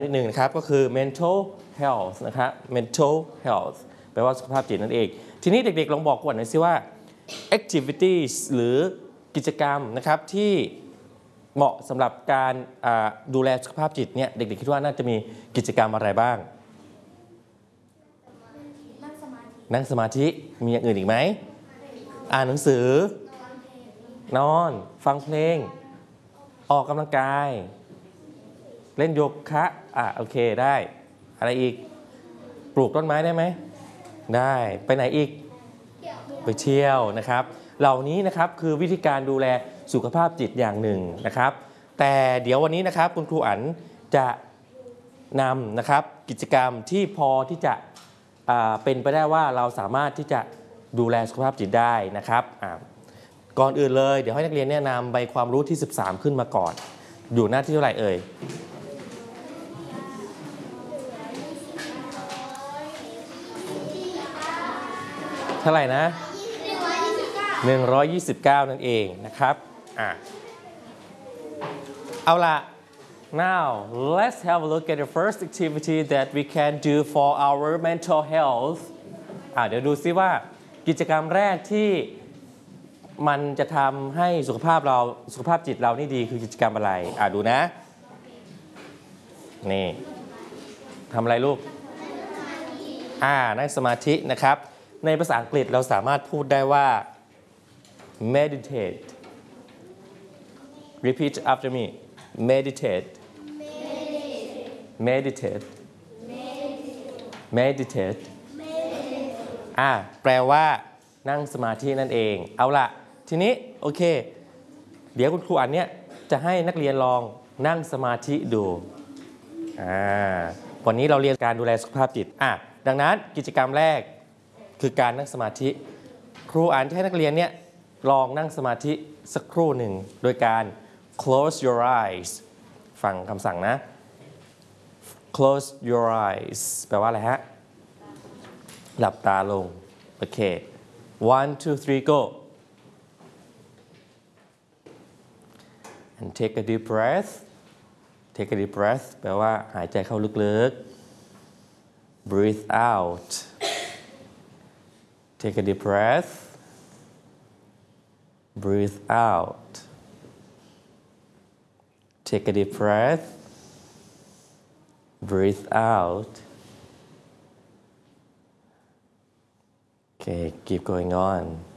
นิดหนึ่งนะครับก็คือ mental health นะครับ mental health แปลว่าสุขภาพจิตนั่นเองทีนี้เด็กๆลองบอกก่อนหน่อยสิว่า activities หรือกิจกรรมนะครับที่เหมาะสำหรับการดูแลสุขภาพจิตเนี่ยเด็กๆคิดว่าน่าจะมีกิจกรรมอะไรบ้างนั่งสมาธิมีอย่างอื่นอีกไหมอ่านหนังสือนอนฟังเพลงออกกำลังกายเล่นโยคะโอเคได้อะไรอีกปลูกต้นไม้ได้ไหมได้ไปไหนอีกไปเที่ยวนะครับเหล่านี้นะครับคือวิธีการดูแลสุขภาพจิตอย่างหนึ่งนะครับแต่เดี๋ยววันนี้นะครับคุณครูอั๋นจะนำนะครับกิจกรรมที่พอที่จะเป็นไปได้ว่าเราสามารถที่จะดูแลสุขภาพจิตได้นะครับก่อนอื่นเลยเดี๋ยวให้นักเรียนแนะนำใบความรู้ที่13ขึ้นมาก่อนอยู่หน้าที่เท่าไหร่เอ่ยเท่าไหร่นะ129นั่นเองนะครับเอาล่ะ now let's have a look at the first activity that we can do for our mental health เดี๋ยวดูซิว่ากิจกรรมแรกที่มันจะทำให้สุขภาพจิตเรานี่ดีคือกิจกรรมอะไรดูนะนี่ทำอะไรลูกนั่งสมาธินะครับในภาษาอังกฤษเราสามารถพูดได้ว่า meditate repeat after me meditate meditate meditate แปลว่านั่งสมาธินั่นเองเอาล่ะทีนี้โอเคเดี๋ยวคุณครูอันเนี้ยจะให้นักเรียนลองนั่งสมาธิดูวันนี้เราเรียนการดูแลสุขภาพจิตดังนั้นกิจกรรมแรกคือการนั่งสมาธิครูอ่านให้นักเรียนเนี่ยลองนั่งสมาธิสักครู่หนึ่งโดยการ close your eyes ฟังคำสั่งนะ close your eyes แปลว่าอะไรฮะหลับตาลงโอเค one two three go and take a deep breath take a deep breath แปลว่าหายใจเข้าลึกๆ breathe out take a deep breath breathe out take a deep breath breathe out okay keep going on